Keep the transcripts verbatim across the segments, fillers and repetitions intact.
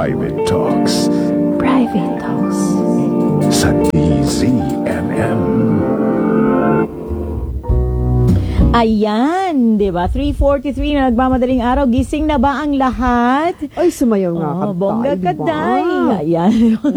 Private Talks. Private Talks. Sa D Z M M. Ayan, di ba? three forty-three na nagmamadaling araw. Gising na ba ang lahat? Ay, sumayaw nga Oh, ka. bongga diba? kaday. Ayan.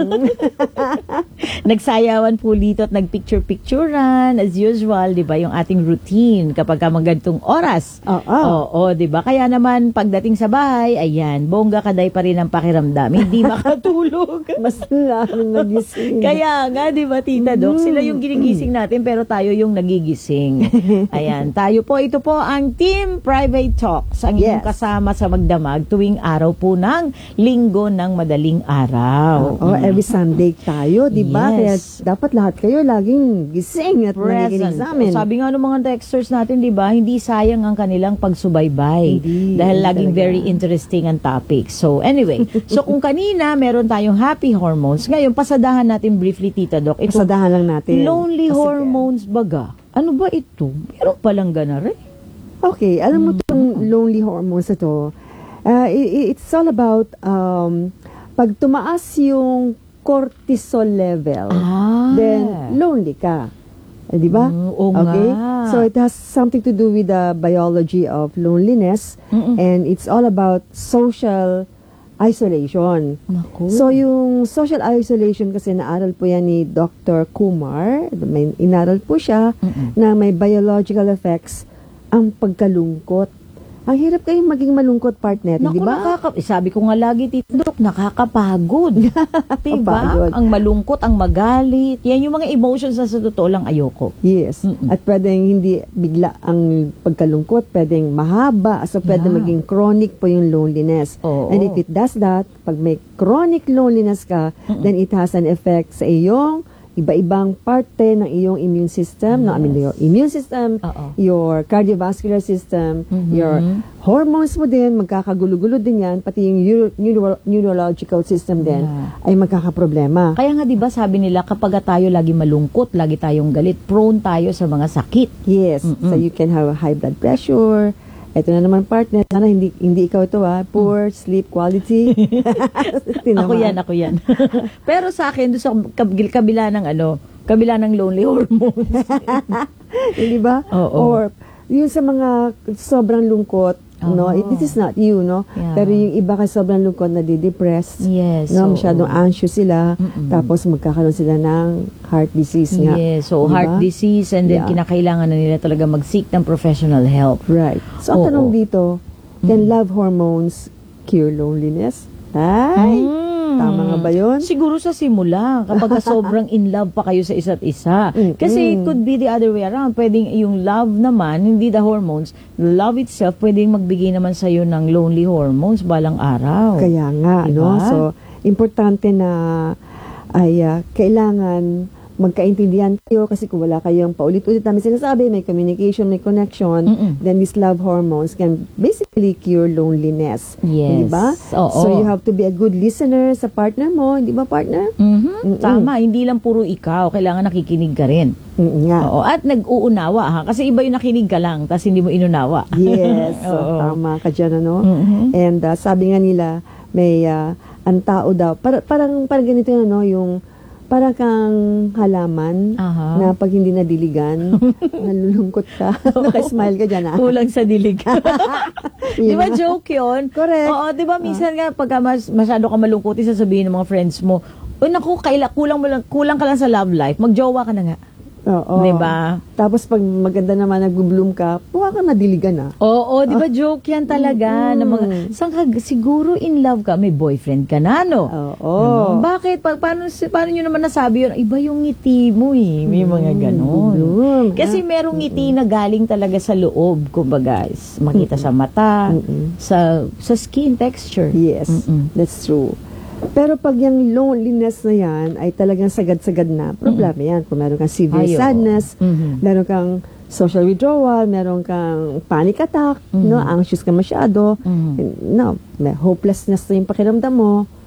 Nagsayawan po dito at nagpicture-picturean as usual, di ba? Yung ating routine kapag ka magantong oras. Oo. Oo, di ba? Kaya naman pagdating sa bahay, ayan, bongga kaday pa rin ang pakiramdam. Hindi makatulog. Mas lalong nagising. Kaya nga, di ba, Tita Doc? Sila yung ginigising natin pero tayo yung nagigising. Ayan, tayo po, ito po ang Team Private Talks, ang inyong Yes. kasama sa magdamag tuwing araw po ng linggo ng madaling araw. Oo, every Sunday tayo, di ba? Yes. Kaya dapat lahat kayo laging gising at nakikinig sa amin. Sabi nga ng mga texters natin, di ba, hindi sayang ang kanilang pagsubaybay. Hindi, Dahil hindi laging talaga. very interesting ang topic. So anyway, so kung kanina meron tayong happy hormones, ngayon pasadahan natin briefly, Tita Doc. Ito, Pasadahan lang natin. lonely Ah, sige. hormones baga. Ano ba ito? Meron palang gana rin. Okay, alam mo Mm. itong lonely hormones na to, uh, i- it's all about um, pag tumaas yung cortisol level, Ah. then lonely ka. Eh, di ba? Mm, oo Okay? nga. So it has something to do with the biology of loneliness, Mm-mm. and it's all about social isolation. Naku. So yung social isolation kasi naaral po yan ni Doctor Kumar, may inaral po siya Mm-mm. na may biological effects ang pagkalungkot. Ang hirap kayong maging malungkot, partner, Naku, di ba? nakaka- eh, sabi ko nga lagi, Tito Doc, nakakapagod. diba? Nakakapagod. Ang malungkot, ang magalit. Yan yung mga emotions na sa totoo lang ayoko. Yes. Mm-mm. At pwedeng hindi bigla ang pagkalungkot, pwedeng mahaba. So pwede Yeah. maging chronic po yung loneliness. Oo. And if it does that, pag may chronic loneliness ka, Mm-mm. then it has an effect sa iyong iba-ibang parte ng iyong immune system, no? I mean, your immune system, Oo. your cardiovascular system, Mhm. your hormones mo din, magkakagulo-gulo din yan, pati yung neuro- neuro- neurological system din Yeah. ay magkakaproblema. Kaya nga 'di ba sabi nila kapag tayo lagi malungkot, lagi tayong galit, prone tayo sa mga sakit. Yes. Mm-mm. So you can have high blood pressure. Ito na naman, partner. Sana hindi hindi ikaw ito, ha? Poor sleep quality. Ako yan, ako yan. Pero sa akin doon sa kab- kabila ng ano, kabila ng lonely hormones. Di ba? Oo. Or yung sa mga sobrang lungkot, no? Oo. This is not you, no? Yeah. Pero yung iba kasi sobrang lungkot na di-depressed. Yes. No, oo. masyadong anxious sila. Mm-mm. Tapos magkakaroon sila ng heart disease nga. Yes, so Di ba? heart disease and then Yeah. kinakailangan na nila talaga mag-seek ng professional help. Right. So, ang Oo. tanong dito, can love hormones cure loneliness? Ay, Mm. tama nga ba yun? Siguro sa simula, kapag ka sobrang in love pa kayo sa isa't isa. Mm-mm. Kasi it could be the other way around. Pwedeng yung love naman, hindi the hormones, love itself, pwedeng magbigay naman sa'yo ng lonely hormones balang araw. Kaya nga, Diba? no? So, importante na ay ah, kailangan magkaintindihan kayo kasi kung wala kayong paulit-ulit namin sinasabi, may communication, may connection, Mm-mm. then these love hormones can basically cure loneliness. Yes. Di ba? Oo. So, you have to be a good listener sa partner mo. Di ba, partner? Mhm. Mm-mm. Tama, hindi lang puro ikaw, kailangan nakikinig ka rin. Mm, nga. Oo, at nag-uunawa ha, kasi iba yung nakinig ka lang, tapos hindi mo inunawa. Yes. So, Oo. tama ka dyan, ano? Mhm. And ah, sabi nga nila, may ah, ang tao daw, para, parang, parang ganito yun, ano, yung parang kang halaman Aha. na pag hindi nadiligan, nalulungkot ka. Naka-smile ka dyan, ah. Kulang sa dilig. Di ba Yun. joke yun? Correct. Oo, di ba minsan nga pagka mas, masyado ka malungkot, sasabihin ng mga friends mo, o naku, kaila, kulang, mo lang, kulang ka lang sa love life, magjowa ka na nga. Oo. Di ba? Tapos pag maganda naman, nag-bloom ka, puwa ka nadiligan, ah. Oo, di ba joke yan talaga? Mm. Na mga, saan ka, siguro in love ka, may boyfriend ka na, no? Oo. Ano? Bakit? Pa, paano, si- paano nyo naman nasabi yun? Iba yung ngiti mo eh. May mga ganon. Bloom. Kasi merong ngiti na galing talaga sa loob, kumbaga, is makita sa mata, Mm-mm. sa sa skin texture. Yes, Mm-mm. that's true. Pero pag yung loneliness na yan ay talagang sagad-sagad na, problema yan. Kung meron kang severe Ay, oo. sadness, Mhm. meron kang social withdrawal, meron kang panic attack, Mhm. no, anxious ka masyado, Mhm. no, may hopelessness na yung pakiramdam mo,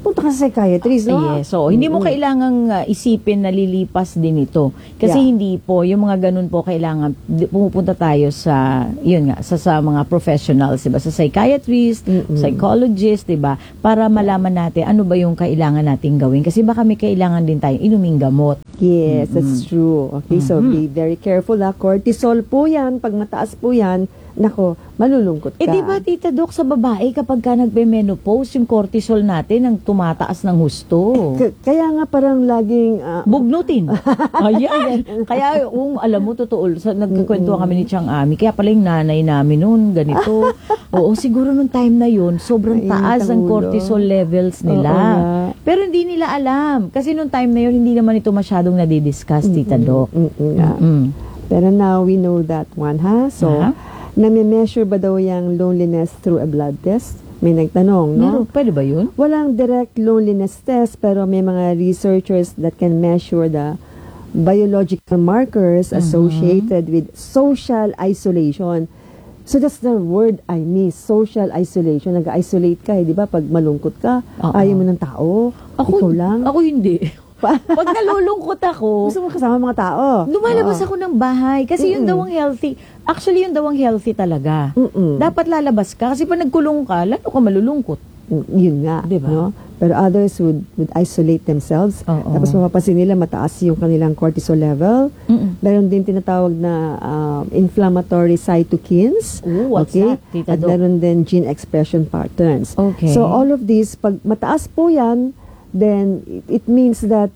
punta ka sa psychiatrist, no? Yes, so hindi mo Mm-mm. kailangang uh, isipin na lilipas din ito. Kasi Yeah. hindi po, yung mga ganun po kailangan, di- pumupunta tayo sa, yun nga, sa, sa mga professionals, diba? Sa psychiatrist, Mm-mm. psychologist, diba? Para malaman natin ano ba yung kailangan nating gawin. Kasi baka may kailangan din tayo inuming gamot. Yes, that's true. Okay, so be very careful ha. Cortisol po yan. Pag mataas po yan, nako, malulungkot ka. Eh di ba Tita Doc, sa babae kapag ka nagbe-menopause, yung cortisol natin ang tumataas ng husto. K- kaya nga parang laging... ah, Bugnutin. Ayan. Kaya kung alam mo, totoo, sa, nagkikwento kami ni Chang Ami, kaya pala yung nanay namin noon, ganito. Oo, siguro nung time na yun, sobrang Mainit taas ang ang ulo. cortisol levels nila. Oo nga. Pero hindi nila alam. Kasi nung time na yun, hindi naman ito masyadong nadidiscuss, Tita Doc. mm-mm nga. Mm. Pero now we know that one, ha? So, Aha. nami-measure ba daw yung loneliness through a blood test? May nagtanong, no? Meron, pwede ba yun? Walang direct loneliness test, pero may mga researchers that can measure the biological markers associated with social isolation. So that's the word I miss, social isolation. Nag-isolate ka, eh, di ba? Pag malungkot ka, Oo. ayaw mo ng tao, ikaw lang. Ako hindi. Pag nalulungkot ako, Gusto mo kasama mga tao. lumalabas Oo. ako ng bahay. Kasi yun daw ang healthy. Actually, yun daw ang healthy talaga. Mm-mm. Dapat lalabas ka. Kasi pag nagkulong ka, lalo ka malulungkot. Mm, Yun nga. Diba? No? Pero others would, would isolate themselves. Oo. Tapos mapapansin nila mataas yung kanilang cortisol level. Mm-mm. Meron din tinatawag na um, inflammatory cytokines. Ooh, what's that, Tita At Doc? meron din gene expression patterns. Okay. So all of these, pag mataas po yan, then it, it means that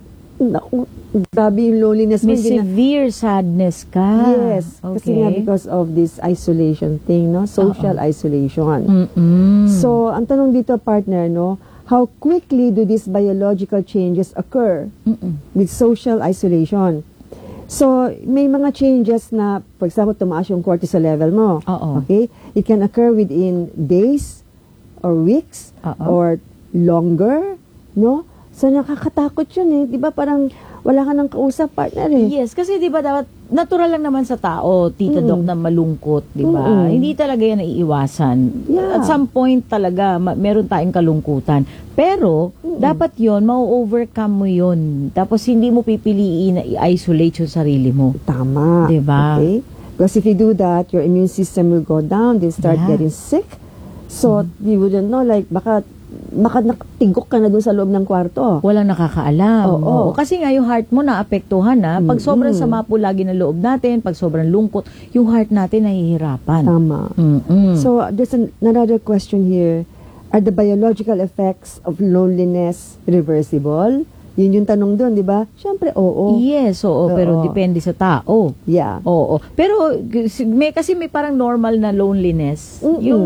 naku, grabe yung loneliness mo. May hindi na- severe sadness ka. Yes. Kasi Okay. nga because of this isolation thing, no? Social isolation. Mm-mm. So, ang tanong dito, partner, no? How quickly do these biological changes occur Mm-mm. with social isolation? So, may mga changes na, for example, tumaas yung cortisol level mo. Oo. Okay? It can occur within days or weeks Oo. or longer, no? So, nakakatakot yun eh. Di ba parang wala ka ng kausap, partner eh. Yes, kasi 'di ba dapat natural lang naman sa tao, Tita Doc, na malungkot, 'di ba? Mm-mm. Hindi talaga 'yan naiiwasan. Yeah. At some point talaga ma- meron tayong kalungkutan. Pero dapat 'yon, ma-overcome mo 'yon. Tapos hindi mo pipiliin na i-isolate yung sarili mo. Tama. Diba? Okay? Because if you do that, your immune system will go down, they'll start Yeah. getting sick. So, you wouldn't know, like, baka, baka nakatigok ka na dun sa loob ng kwarto. Walang nakakaalam. Oo. Oo. Kasi nga yung heart mo naapektuhan na. Pag sobrang sama po lagi ng loob natin, pag sobrang lungkot, yung heart natin nahihirapan. Tama. Mm-mm. So, there's an, another question here. Are the biological effects of loneliness reversible? Yun yung tanong doon, di ba? Siyempre, oo. Yes, oo, pero Oo. depende sa tao. Yeah. Oo. Pero g- may kasi may parang normal na loneliness. Mm-mm. Yung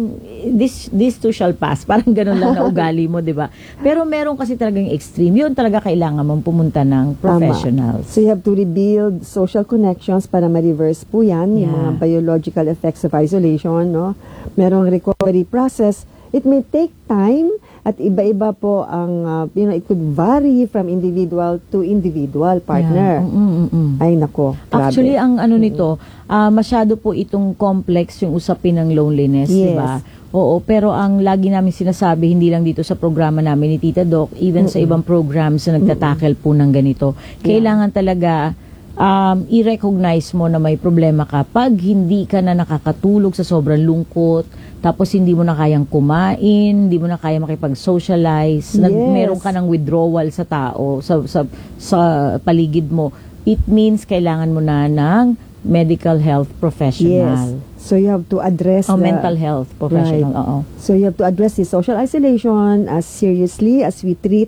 this this too shall pass. Parang ganun lang na ugali mo, 'di ba? Pero meron kasi talagang extreme. Yun talaga kailangan mong pumunta ng professionals. So, you have to rebuild social connections para ma-reverse po yan, yung Yeah. mga biological effects of isolation, no? Merong recovery process. It may take time at iba-iba po ang, uh, you know, it could vary from individual to individual, partner. Yeah. Mm, mm, mm. Ay, nako, grabe. Actually, ang ano nito, ah, masyado po itong complex yung usapin ng loneliness, Yes. 'di ba? Oo, pero ang lagi namin sinasabi, hindi lang dito sa programa namin ni Tita Doc, even sa ibang programs na nagtatackle po ng ganito, kailangan talaga um, i-recognize mo na may problema ka pag hindi ka na nakakatulog sa sobrang lungkot, tapos hindi mo na kayang kumain, hindi mo na kaya makipag-socialize, nag, Yes. meron ka ng withdrawal sa tao, sa, sa, sa paligid mo, it means kailangan mo na ng medical health professional. Yes. So, you have to address O the- mental health professional, Right. oo. So, you have to address the social isolation as seriously as we treat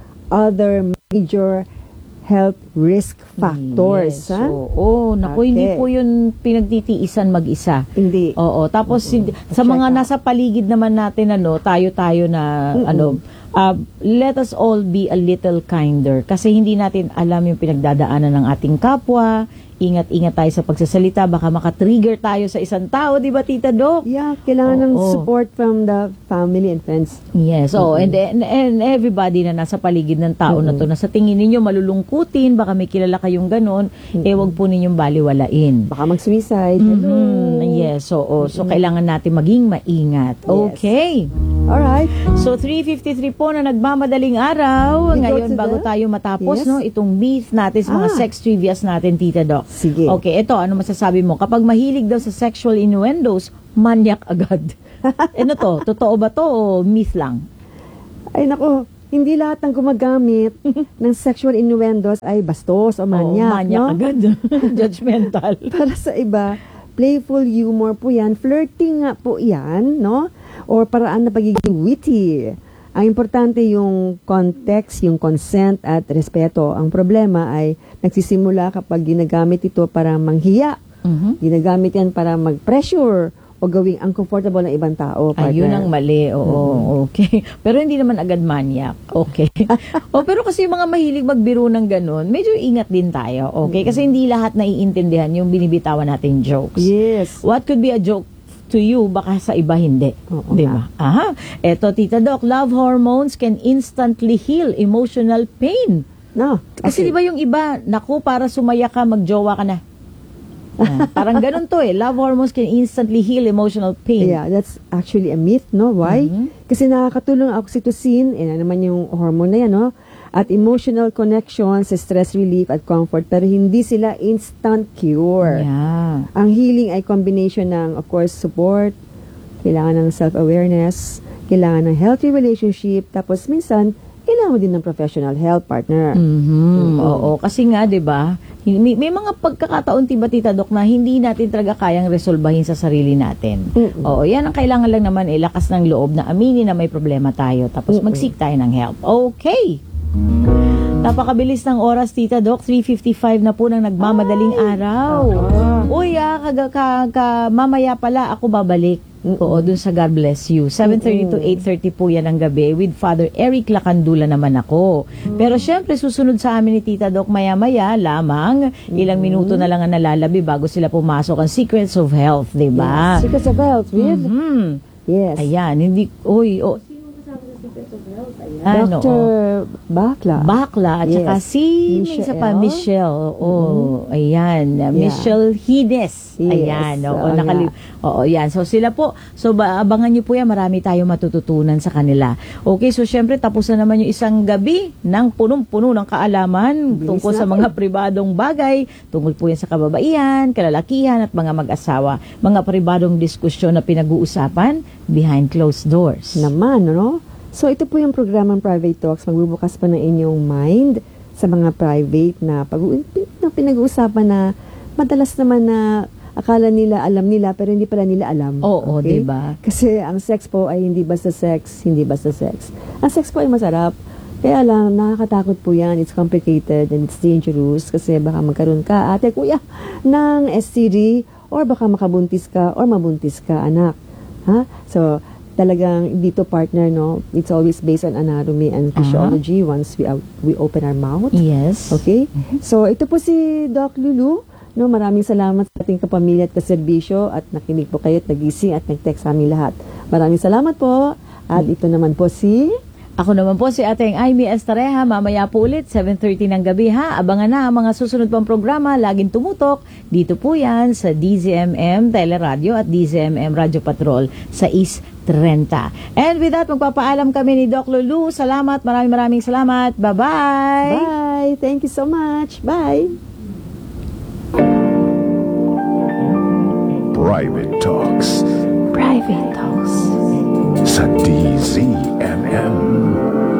other major health risk factors. Yes. ha? Oo, naku, hindi Okay. po yun pinagtitiisan mag-isa. Hindi. Oo, tapos hindi- sa Check mga out. nasa paligid naman natin, ano, tayo-tayo na, ano, uh, let us all be a little kinder. Kasi hindi natin alam yung pinagdadaanan ng ating kapwa. Ingat-ingat tayo sa pagsasalita. Baka makatrigger tayo sa isang tao, di ba, Tita Doc? Yeah, kailangan ng Oo. support from the family and friends. Yes, oh, and, and and everybody na nasa paligid ng tao na to, na sa tingin ninyo malulungkutin, baka may kilala kayong ganon, eh wag po ninyong baliwalain. Baka mag-suicide. Hello. Mhm, yes, so, oh, so kailangan natin maging maingat. Yes. Okay. Alright. So three fifty-three po na nagmamadaling araw. We go Ngayon to bago the- tayo matapos Yes. no itong myth natin sa mga Ah. sex trivias natin, Tita Doc. Sige. Okay, ito ano masasabi mo? Kapag mahilig daw sa sexual innuendos, manyak agad. Ano to? Totoo ba to o myth lang? Ay nako, hindi lahat ng gumagamit ng sexual innuendos ay bastos o manyak, Oo, manyak no? agad. Judgmental. Para sa iba, playful humor po yan, flirting nga po yan, no? Or paraan na pagiging witty. Ang importante yung context, yung consent at respeto. Ang problema ay nagsisimula kapag ginagamit ito para manghiya. Mhm. Ginagamit yan para mag-pressure o gawing uncomfortable ng ibang tao. Ayun partner. ang mali. Oo, okay. Pero hindi naman agad manyak. Okay. o pero kasi yung mga mahilig magbiro ng ganun, medyo ingat din tayo. Okay? Kasi hindi lahat naiintindihan yung binibitawan nating jokes. Yes. What could be a joke to you, baka sa iba hindi. Oo Di nga. ba? Aha. Eto, Tita Doc, love hormones can instantly heal emotional pain. No. Kasi di ba yung iba, naku, para sumaya ka, magjowa ka na. Ah, parang ganun to eh. Love hormones can instantly heal emotional pain. Yeah, that's actually a myth, no? Why? Mhm. Kasi nakakatulong ang oxytocin, eh, naman yung hormone na yan, no? At emotional connection sa stress relief at comfort, pero hindi sila instant cure. Yeah. Ang healing ay combination ng, of course, support, kailangan ng self-awareness, kailangan ng healthy relationship, tapos minsan, kailangan mo din ng professional help partner. Mhm. Oo, kasi nga 'di ba? May, may mga pagkakataon tiba Tita Doc na hindi natin talaga kayang resolbahin sa sarili natin. Mm-mm. Oo, 'yan ang kailangan lang naman eh lakas ng loob na aminin na may problema tayo tapos Mm-mm. mag-seek tayo ng help. Okay. Napakabilis ng oras, Tita Doc. three fifty-five na po ng nagmamadaling araw. Ah. Uy, ah, kaga, ka, ka, mamaya pala ako babalik. Mm-mm. Oo, dun sa God Bless You. seven thirty to Mm-mm. eight thirty po yan ang gabi. With Father Eric Lacandula naman ako. Pero syempre, susunod sa amin ni Tita Doc maya-maya lamang. Ilang minuto na lang ang nalalabi bago sila pumasok ang Secrets of Health, di ba? Yes. Secrets of Health with, Mhm. yes, Ayan, hindi, uy, oh, ano, Doctor oh. Bakla. Bakla, at Yes. saka si may isa pa, Michelle. Michelle. Oo, ayan. Michelle Hines. Yes. Ayan. Oo, Oo nakali- nga. oo, yan. So, sila po. So, ba- abangan nyo po yan. Marami tayong matututunan sa kanila. Okay, so, syempre, tapos na naman yung isang gabi ng punong-puno ng kaalaman Bilis tungkol sa natin. mga pribadong bagay. Tungkol po yan sa kababaihan, kalalakihan, at mga mag-asawa. Mga pribadong diskusyon na pinag-uusapan behind closed doors. Naman, no? So, ito po yung programang Private Talks. Magbubukas pa ng inyong mind sa mga private na, pag na pinag-uusapan na madalas naman na akala nila, alam nila, pero hindi pala nila alam. Oo, Okay? diba? Kasi ang sex po ay hindi basta sex, hindi basta sex. Ang sex po ay masarap. Kaya lang, nakakatakot po yan. It's complicated and it's dangerous kasi baka magkaroon ka, ate, kuya, ng S T D or baka makabuntis ka or mabuntis ka, anak. Ha? So, talagang dito partner, no? It's always based on anatomy and physiology once we out, we open our mouth. Yes. Okay? So, ito po si Doc Lulu. No, maraming salamat sa ating kapamilya at kaserbisyo at nakinig po kayo at nagising at nag-text sa amin lahat. Maraming salamat po. At ito naman po si... Ako naman po si Ating Amy Estareja. Mamaya po ulit, seven thirty ng gabi ha. Abangan na ang mga susunod pang programa. Laging tumutok. Dito po yan sa D Z M M Teleradio at D Z M M Radio Patrol sa East Trenta. And with that, magpapaalam kami ni Doc Lulu. Salamat, maraming maraming salamat. Bye-bye! Bye! Thank you so much. Bye! Private Talks Private Talks. sa D Z M M.